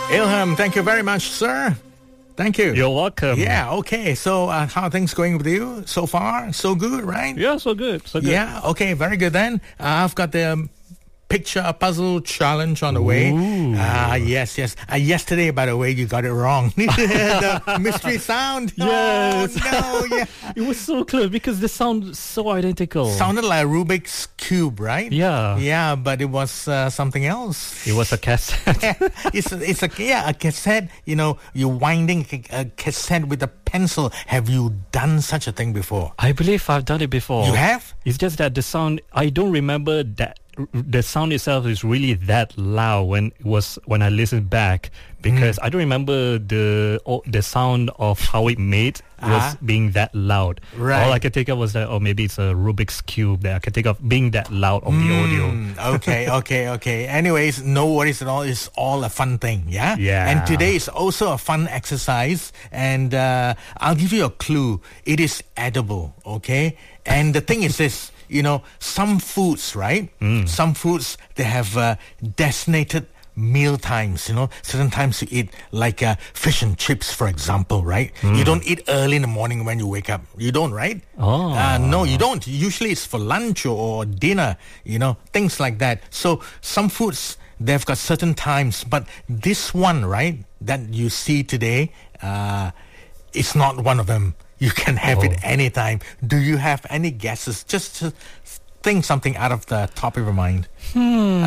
Ilham, thank you very much, sir. Thank you. You're welcome. Yeah, okay. So how are things going with you so far? So good, right? Yeah, so good. So good. Yeah, okay, very good then. I've got the picture puzzle challenge on the way. Yes. Yesterday, by the way, you got it wrong. The mystery sound. Yes. Oh, no, yeah. It was so close because they sound so identical. Sounded like a Rubik's Cube, right? Yeah. Yeah, but it was something else. It was a cassette. It's a cassette. You know, you're winding a cassette with a pencil. Have you done such a thing before? I believe I've done it before. You have? It's just that the sound, I don't remember that the sound itself is really that loud when I listened back, because I don't remember the sound of how it made was being that loud. Right. All I could think of was that, maybe it's a Rubik's Cube that I could think of being that loud on the audio. Okay. Anyways, no worries at all. It's all a fun thing, yeah? Yeah. And today is also a fun exercise, and I'll give you a clue. It is edible, okay? And the thing is this, you know, some foods, right? Some foods, they have designated meal times, you know. Certain times you eat like fish and chips, for example, right? You don't eat early in the morning when you wake up. You don't, right? No, you don't. Usually it's for lunch or dinner, you know, things like that. So some foods, they've got certain times, but this one, right, that you see today, it's not one of them. You can have it anytime. Do you have any guesses? Just to think something out of the top of your mind. You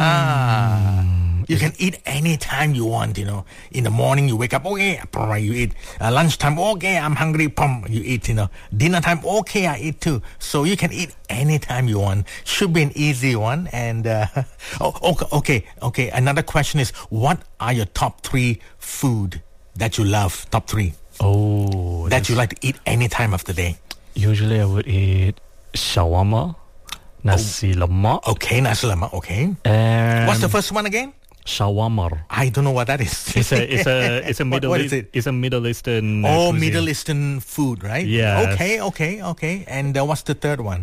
can eat anytime you want, you know. In the morning, you wake up, okay, you eat. Lunchtime, okay, I'm hungry, you eat, you know. Dinner time, okay, I eat too. So you can eat anytime you want. Should be an easy one. And, okay. Another question is, what are your top 3 food that you love? Top 3. That you like to eat any time of the day. Usually I would eat shawarma, nasi lemak. Okay, nasi lemak, okay. And what's the first one again? Shawarma. I don't know what that is. It's a Middle what is it? It's a Middle Eastern cuisine. Middle Eastern food, right? Yeah. Okay. And what's the third one?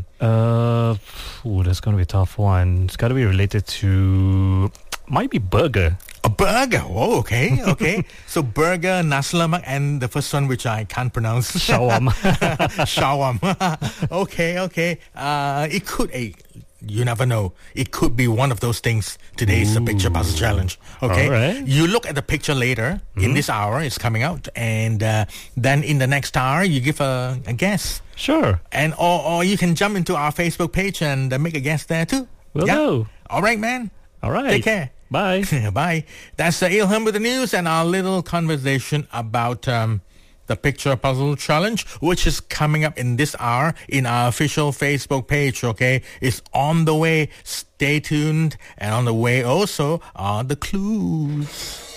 That's gonna be a tough one. It's gotta be related to, might be burger. A burger. Oh, okay. So burger, nasi lemak, and the first one, which I can't pronounce. Shawarma. Shawarma. Okay. It could, you never know. It could be one of those things. Today's a picture puzzle challenge. Okay. All right. You look at the picture later. In this hour, it's coming out, and then in the next hour, you give a guess. Sure. And or you can jump into our Facebook page and make a guess there too. Will do. All right, man. All right. Take care. Bye. Bye. That's Ilham with the news and our little conversation about the picture puzzle challenge, which is coming up in this hour in our official Facebook page, okay? It's on the way. Stay tuned. And on the way also are the clues.